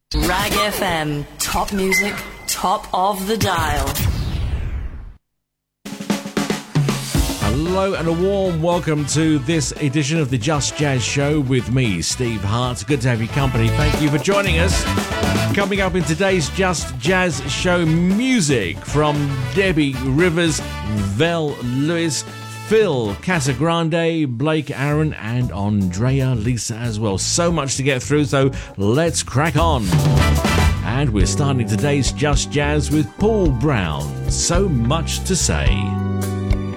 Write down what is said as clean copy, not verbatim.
Rag FM, top music, top of the dial. Hello and a warm welcome to this edition of the Just Jazz Show with me, Steve Hart. Good to have your company. Thank you for joining us. Coming up in today's Just Jazz Show, music from Debbie Rivers, Vel Lewis, Phil Casagrande, Blake Aaron and Andrea Lisa as well. So much to get through, so let's crack on. And we're starting today's Just Jazz with Paul Brown. So much to say.